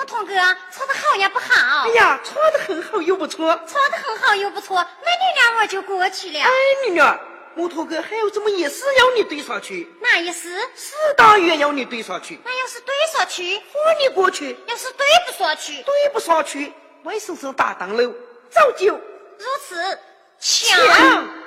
童哥错得好也不好。 哎呀，错得很好又不错。 错得很好又不错，那你俩我就过去了。 哎，女儿，木头哥还有这么一事要你对上去。 哪一事 4大月要你对上去。 那要是对上去， 和你过去； 要是对不上去， 对不上去，外甥生打当喽，早就如此强。